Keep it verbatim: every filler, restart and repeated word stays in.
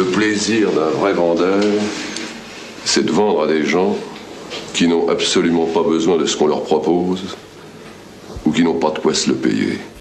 Le plaisir d'un vrai vendeur, c'est de vendre à des gens qui n'ont absolument pas besoin de ce qu'on leur propose ou qui n'ont pas de quoi se le payer.